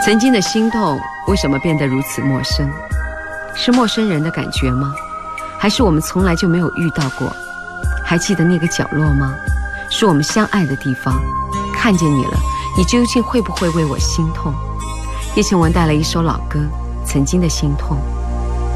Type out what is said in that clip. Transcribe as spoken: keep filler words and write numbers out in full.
曾经的心痛为什么变得如此陌生？是陌生人的感觉吗？还是我们从来就没有遇到过？还记得那个角落吗？是我们相爱的地方。看见你了，你究竟会不会为我心痛？叶倩文带来一首老歌《曾经的心痛》。